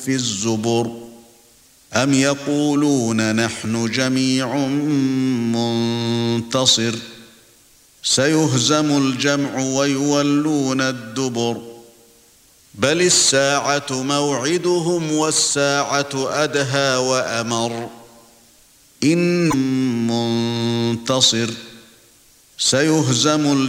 في الزبر أم يقولون نحن جميع منتصر سيهزم الجمع ويولون الدبر بل الساعة موعدهم والساعة أدهى وأمر إن منتصر سيهزم